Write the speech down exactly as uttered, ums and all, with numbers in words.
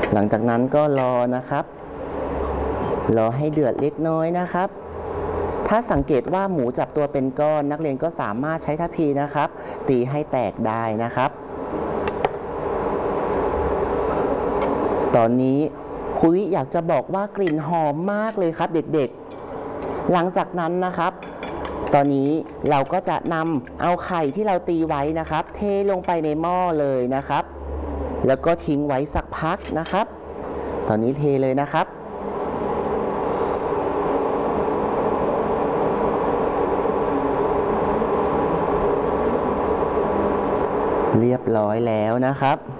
หลังจากนั้นก็รอนะครับรอให้เดือดเล็กน้อยนะครับถ้าสังเกตว่าหมูจับตัวเป็นก้อนนักเรียนก็สามารถใช้ทัพพีนะครับตีให้แตกได้นะครับตอนนี้ครูวิอยากจะบอกว่ากลิ่นหอมมากเลยครับเด็กๆหลังจากนั้นนะครับตอนนี้เราก็จะนำเอาไข่ที่เราตีไว้นะครับเทลงไปในหม้อเลยนะครับแล้วก็ทิ้งไว้สักพักนะครับตอนนี้เทเลยนะครับเรียบร้อยแล้วนะครับ